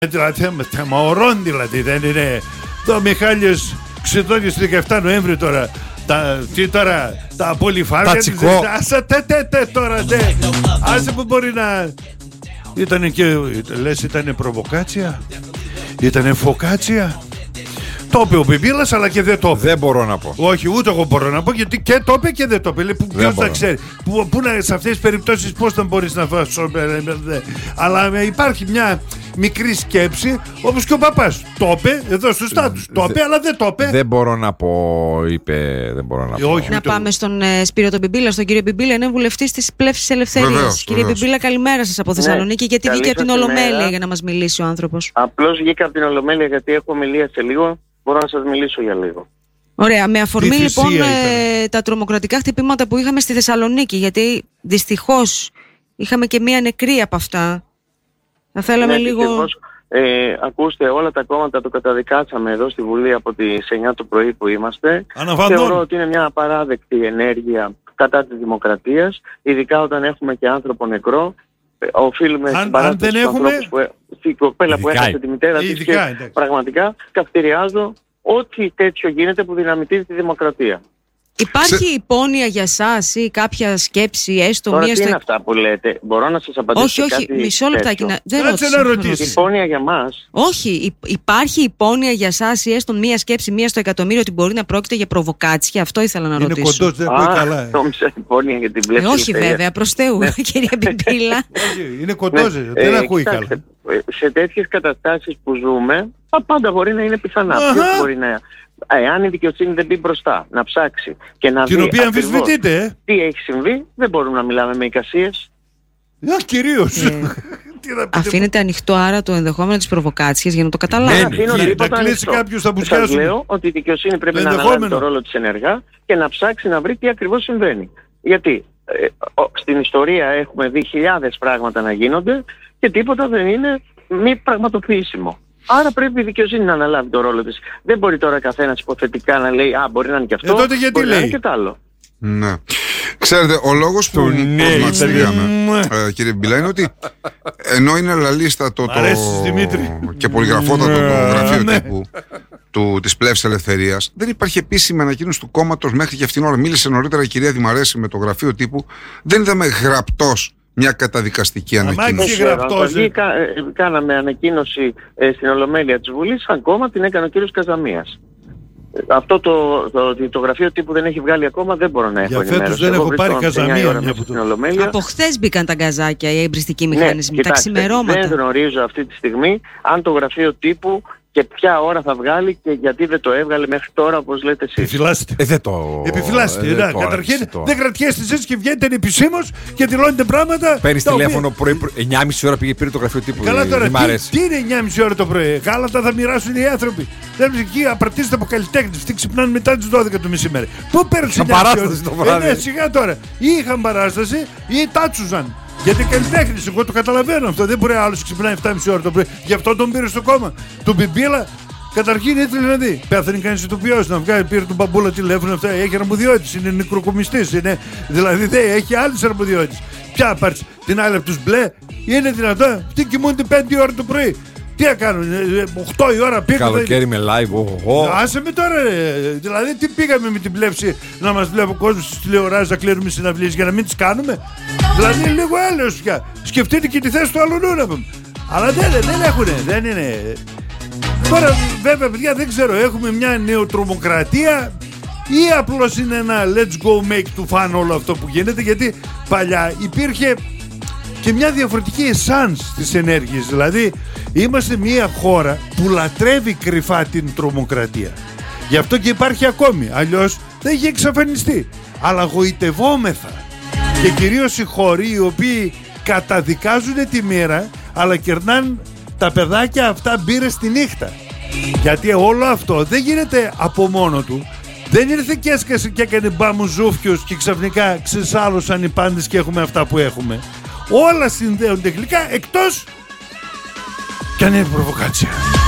Θέμα δηλαδή, δεν είναι. Το Μιχάλης Ξητώνης 17 Νοέμβρη τώρα. Τα πολυφάρια της. Τώρα, άσε που μπορεί να. Ήτανε και, λες, ήτανε προβοκάτσια, ήτανε φωκάτσια. Το είπε ο Μπιμπίλας, αλλά και δεν το είπε. Δεν μπορώ να πω. Όχι, ούτε εγώ μπορώ να πω, γιατί και το είπε και δεν το είπε. Ποιος να ξέρει. Πού να, σε αυτές τις περιπτώσεις πώς θα μπορείς να φας. Αλλά υπάρχει μια μικρή σκέψη, όπως και ο παπάς. Το είπε εδώ στο στάτους. Το είπε, αλλά δεν το είπε. Δεν μπορώ να πω, είπε. Δεν μπορώ να πω. Όχι, να πάμε στον Σπύρο τον Μπιμπίλα, στον κύριο Μπιμπίλα, είναι βουλευτής της Πλεύσης Ελευθερίας. Κύριε Μπιμπίλα, καλημέρα σας από Θεσσαλονίκη. Γιατί βγήκε από την Ολομέλεια για να μας μιλήσει ο άνθρωπος? Απλώς βγήκα από την Ολομέλεια γιατί έχω ομιλία σε λίγο. Μπορώ να σας μιλήσω για λίγο. Ωραία, με αφορμή λοιπόν τα τρομοκρατικά χτυπήματα που είχαμε στη Θεσσαλονίκη, γιατί δυστυχώς είχαμε και μία νεκρή από αυτά. Θα θέλαμε λίγο... Ακούστε, όλα τα κόμματα το καταδικάσαμε εδώ στη Βουλή από τις 9 το πρωί που είμαστε. Θεωρώ ότι είναι μια απαράδεκτη ενέργεια κατά της δημοκρατίας, ειδικά όταν έχουμε και άνθρωπο νεκρό. Οφείλουμε στην παράδοση του ανθρώπου στην κοπέλα που έχασε τη μητέρα της και πραγματικά καυτηριάζω ό,τι τέτοιο γίνεται που δυναμητίζει τη δημοκρατία. Υπάρχει υπόνοια για σας ή κάποια σκέψη, έστω τώρα μία... Τι είναι αυτά που λέτε, μπορώ να σας απαντήσω? Όχι, μισό λεπτάκι. Δεν ρώτησα. Υπόνοια για μας? Όχι, υπάρχει υπόνοια για σας ή έστω μία σκέψη, μία στο εκατομμύριο ότι μπορεί να πρόκειται για προβοκάτσια? Αυτό ήθελα να ρωτήσω. Είναι κοντός, δεν ακούει καλά. Νόμιζα υπόνοια για την πλεύση. Όχι βέβαια, προς Θεού, κυρία Μπιμπίλα. Είναι κοντός, δεν ακούει καλά. Σε τέτοιες καταστάσεις που ζούμε, πάντα μπορεί να είναι πιθανά. Ποιος μπορεί να... Αν η δικαιοσύνη δεν μπει μπροστά, να ψάξει και να δει ακριβώς τι έχει συμβεί, δεν μπορούμε να μιλάμε με εικασίες. Κυρίως. Αφήνεται ανοιχτό άρα το ενδεχόμενο της προβοκάτσιας για να το καταλάβει. Να κλείσει κάποιος θα μπουσκάσουν. Σας λέω ότι η δικαιοσύνη πρέπει να αναλάβει το ρόλο της ενεργά και να ψάξει να βρει τι ακριβώς συμβαίνει. Γιατί στην ιστορία έχουμε δει χιλιάδες πράγματα να γίνονται και τίποτα δεν είναι μη πραγματοποιήσιμο. Άρα πρέπει η δικαιοσύνη να αναλάβει το ρόλο της. Δεν μπορεί τώρα καθένας υποθετικά να λέει μπορεί να είναι και αυτό, τότε γιατί μπορεί λέει? να είναι και το άλλο. Ναι. Ξέρετε, ο λόγος που προβληματιστήκαμε, κύριε Μπιλά, είναι ότι ενώ είναι λαλίστατο και πολυγραφότατο το γραφείο τύπου της Πλεύσης Ελευθερίας, δεν υπάρχει επίσημη ανακοίνωση του κόμματος μέχρι και αυτήν την ώρα. Μίλησε νωρίτερα η κυρία Δημαρέση με το γραφείο τύπου. Δεν είδαμε γραπτός μια καταδικαστική ανακοίνωση. Κάναμε ανακοίνωση στην Ολομέλεια της Βουλής, σαν κόμμα την έκανε ο κύριος Καζαμίας. Αυτό το γραφείο τύπου δεν έχει βγάλει ακόμα, δεν μπορώ να έχω ενημέρωση. Δεν έχω πάρει Καζαμία. Από χθες μπήκαν τα γκαζάκια, οι εμπριστικοί μηχανισμοί, τα ξημερώματα. Δεν γνωρίζω αυτή τη στιγμή αν το γραφείο τύπου και ποια ώρα θα βγάλει και γιατί δεν το έβγαλε μέχρι τώρα, όπως λέτε εσείς. Επιφυλάσσετε. Επιφυλάσσετε. Καταρχήν δεν κρατιέστε εσείς και βγαίνετε επισήμως και δηλώνετε πράγματα. Παίρνεις τηλέφωνο πρωί, 9.30 ώρα πήρε το γραφείο τύπου. Καλά τώρα, τι είναι 9.30 ώρα το πρωί? Γάλατα θα μοιράσουν οι άνθρωποι. Δεν είναι εκεί, απαρτίζεται από καλλιτέχνες. Τι ξυπνάνε μετά τις 12 το μεσημέρι. Πού πέρασε 9.30 ώρα? Σιγά τώρα. Ή είχαν παράσταση ή τάτσουζαν. Γιατί καλλιτέχνης, εγώ το καταλαβαίνω αυτό. Δεν μπορεί άλλος ξυπνάει 7.30 ώρα το πρωί. Γι' αυτό τον πήρε στο κόμμα. Του Μπιμπίλα, καταρχήν ήθελε να δει. Πέθανε κανείς ηθοποιός να βγάλει. Πήρε τον μπαμπούλα τηλέφωνο. Αυτά. Έχει αρμοδιότητες. Είναι νεκροκομιστής. Δηλαδή δεν έχει άλλες αρμοδιότητες. Ποια πάρει την άλλη από τους μπλε? Είναι δυνατόν? Αυτοί κοιμούνται 5 ώρα το πρωί. Τι θα κάνουν, 8 η ώρα πήγαμε. Καλοκαίρι με live. Άσε με τώρα, δηλαδή τι πήγαμε με την Πλεύση να μας βλέπει ο κόσμος στις τηλεοράσεις να κλείνουμε συναυλίες για να μην τις κάνουμε? Δηλαδή λίγο έλεος πια. Σκεφτείτε και τη θέση του αλλονού να πούμε. Αλλά δεν έχουνε, δεν είναι. Τώρα βέβαια παιδιά δεν ξέρω, έχουμε μια νεοτρομοκρατία ή απλώς είναι ένα let's go make to fun όλο αυτό που γίνεται? Γιατί παλιά υπήρχε και μια διαφορετική εσάνς της ενέργειας. Δηλαδή είμαστε μια χώρα που λατρεύει κρυφά την τρομοκρατία. Γι' αυτό και υπάρχει ακόμη. Αλλιώς δεν είχε εξαφανιστεί. Αλλά γοητευόμεθα. Και κυρίως οι χώροι οι οποίοι καταδικάζουν τη μοίρα αλλά κερνάνε τα παιδάκια αυτά μπύρες τη νύχτα. Γιατί όλο αυτό δεν γίνεται από μόνο του. Δεν ήρθε και έσκασε και έκανε μπάμου ζούφκιος και ξαφνικά ξεσάλωσαν οι πάντες και έχουμε αυτά που έχουμε. Όλα συνδέονται γλυκά εκτός κι αν είναι προβοκάτσια.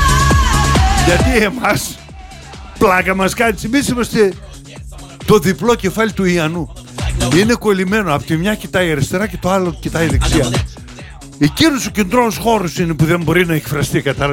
Γιατί εμάς πλάκα μας κάνει. Εμείς είμαστε το διπλό κεφάλι του Ιαννού. Είναι κολλημένο. Από τη μια κοιτάει αριστερά και το άλλο κοιτάει δεξιά. Εκείνους ο κεντρός χώρος είναι που δεν μπορεί να εκφραστεί,